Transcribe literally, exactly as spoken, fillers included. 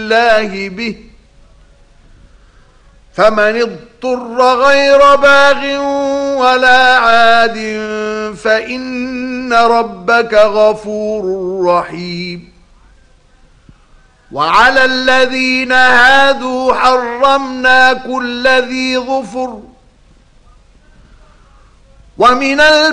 الله به فمن اضطر غير باغ ولا عاد فإن ربك غفور رحيم. وعلى الذين هادوا حرمنا كل ذي ظفر ومن